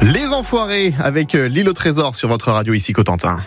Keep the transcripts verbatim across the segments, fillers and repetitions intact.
Les Enfoirés avec l'île au trésor sur votre radio ici Cotentin.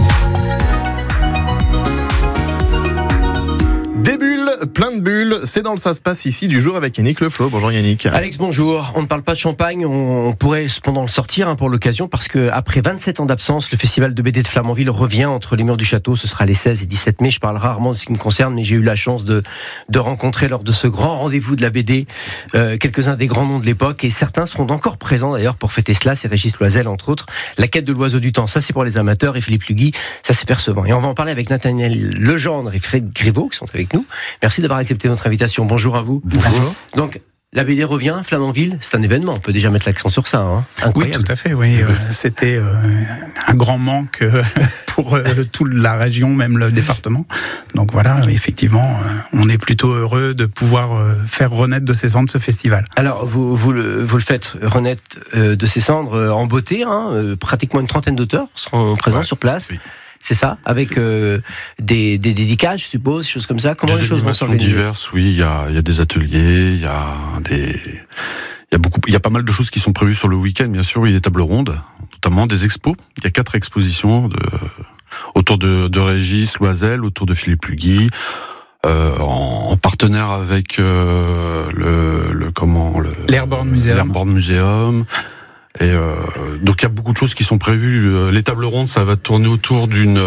Des bulles, plein de bulles, c'est dans le Ça se passe ici du jour avec Yannick Le Flo. Bonjour Yannick. Alex, bonjour. On ne parle pas de champagne, on pourrait cependant le sortir hein, pour l'occasion parce que après vingt-sept ans d'absence, le festival de B D de Flamanville revient entre les murs du château. Ce sera les seize et dix-sept mai. Je parle rarement de ce qui me concerne, mais j'ai eu la chance de, de rencontrer lors de ce grand rendez-vous de la B D euh, quelques-uns des grands noms de l'époque et certains seront encore présents d'ailleurs pour fêter cela. C'est Régis Loisel entre autres. La quête de l'oiseau du temps, ça c'est pour les amateurs et Philippe Lugui, ça c'est Percevant. Et on va en parler avec Nathaniel Legendre et Fred Griveaux qui sont avec nous. Merci d'avoir accepté notre invitation. Bonjour à vous. Bonjour. Donc, la B D revient, Flamanville, c'est un événement. On peut déjà mettre l'accent sur ça. Hein. Incroyable. Oui, tout à fait. Oui, euh, c'était euh, un grand manque euh, pour euh, toute la région, même le département. Donc voilà, effectivement, euh, on est plutôt heureux de pouvoir euh, faire renaître de ses cendres ce festival. Alors, vous, vous, le, vous le faites renaître euh, de ses cendres euh, en beauté. Hein, euh, pratiquement une trentaine d'auteurs seront présents ouais, sur place. Oui. C'est ça, avec c'est euh, ça. Des, des dédicaces, je suppose, choses comme ça. Comment des les choses vont s'organiser ? Diverses, oui. Il y a, il y a des ateliers, il y a des, il y a beaucoup, il y a pas mal de choses qui sont prévues sur le week-end. Bien sûr, il y a des tables rondes, notamment des expos. Il y a quatre expositions de, autour de, de Régis Loisel, autour de Philippe Lugui. Euh, en, en partenaire avec euh, le, le comment le l'Airborne Museum. L'Airborne Museum. Et euh, donc il y a beaucoup de choses qui sont prévues. Les tables rondes, ça va tourner autour d'une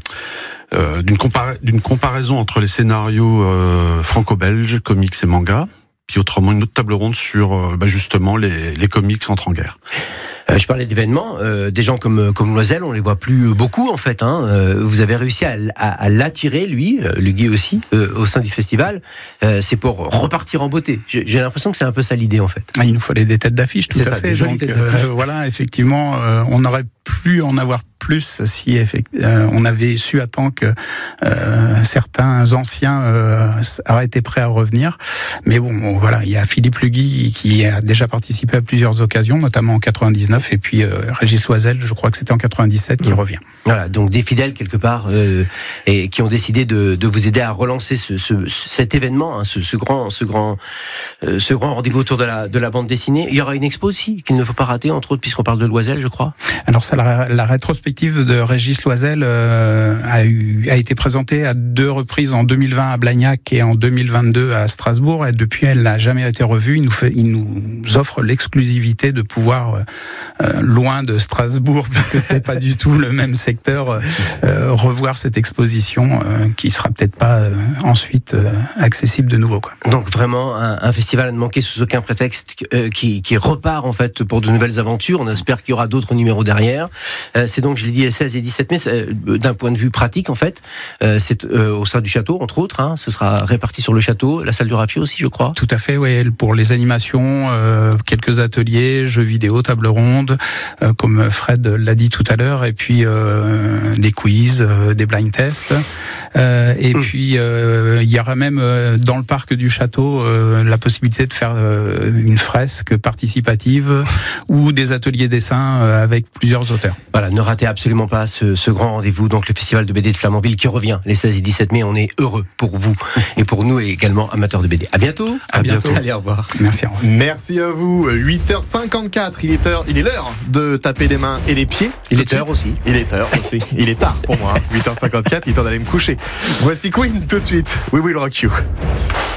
euh, d'une, compara- d'une comparaison entre les scénarios euh, franco-belges, comics et manga, puis autrement une autre table ronde sur euh, bah, justement les, les comics entre en guerre. Euh, je parlais d'événements, euh, des gens comme comme Loisel, on les voit plus beaucoup en fait. Hein. Euh, vous avez réussi à, à, à l'attirer, lui, euh, le Guy aussi, euh, au sein du festival. Euh, c'est pour repartir en beauté. J'ai, j'ai l'impression que c'est un peu ça l'idée en fait. Ah, il nous fallait des têtes d'affiche, tout c'est à ça, fait. Donc euh, voilà, effectivement, euh, on aurait pu en avoir plus si effect- euh, on avait su à temps que euh, certains anciens euh, auraient été prêts à revenir. Mais bon, bon, voilà, il y a Philippe Lugui qui a déjà participé à plusieurs occasions, notamment en quatre-vingt-dix-neuf, et puis euh, Régis Loisel, je crois que c'était en quatre-vingt-dix-sept qui mmh. revient. Voilà, donc des fidèles quelque part euh, et qui ont décidé de, de vous aider à relancer ce, ce, cet événement, hein, ce, ce grand, ce grand, euh, ce grand rendez-vous autour de la de la bande dessinée. Il y aura une expo aussi qu'il ne faut pas rater, entre autres puisqu'on parle de Loisel, je crois. Alors ça, la, la rétrospective de Régis Loisel euh, a, eu, a été présentée à deux reprises, en deux mille vingt à Blagnac et en deux mille vingt-deux à Strasbourg, et depuis elle n'a jamais été revue. Il nous, fait, il nous offre l'exclusivité de pouvoir, euh, loin de Strasbourg, puisque c'était pas du tout le même secteur, euh, revoir cette exposition euh, qui sera peut-être pas euh, ensuite euh, accessible de nouveau, quoi. Donc vraiment un, un festival à ne manquer sous aucun prétexte, euh, qui, qui repart en fait pour de nouvelles aventures. On espère qu'il y aura d'autres numéros derrière. Euh, c'est donc, je l'ai dit, les seize et dix-sept mai, euh, d'un point de vue pratique en fait, euh, c'est euh, au sein du château entre autres, hein, ce sera réparti sur le château, la salle du Raffi aussi je crois. Tout à fait, oui, pour les animations, euh, quelques ateliers, jeux vidéo, table ronde, euh, comme Fred l'a dit tout à l'heure, et puis euh, des quiz, euh, des blind tests, euh, et mmh. puis euh, il y aura même euh, dans le parc du château euh, la possibilité de faire euh, une fresque participative ou des ateliers dessins euh, avec plusieurs auteurs. Voilà, ne ratez absolument pas ce, ce grand rendez-vous, donc le festival de B D de Flamanville qui revient les seize et dix-sept mai. On est heureux pour vous et pour nous et également amateurs de B D. À bientôt. À, à bientôt. bientôt. Allez, au revoir. Merci. Au revoir. Merci à vous. huit heures cinquante-quatre. Il est heure, il est l'heure de taper les mains et les pieds. Il est heure aussi. Il est heure aussi. Il est tard pour moi. huit heures cinquante-quatre. Il est temps d'aller me coucher. Voici Queen tout de suite. We will rock you.